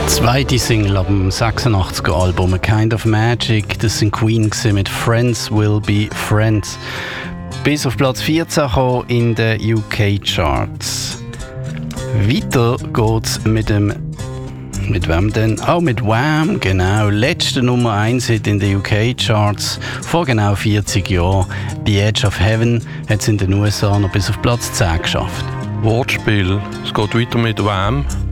Zweite Single ab dem 86er Album A Kind of Magic. Das sind Queen mit Friends Will Be Friends. Bis auf Platz 14 gekommen in den UK Charts. Weiter geht's mit wem denn? Mit Wham, genau. Letzte Nummer 1 Hit in den UK Charts vor genau 40 Jahren. The Edge of Heaven hat es in den USA noch bis auf Platz 10 geschafft. Wortspiel. Es geht weiter mit Wham.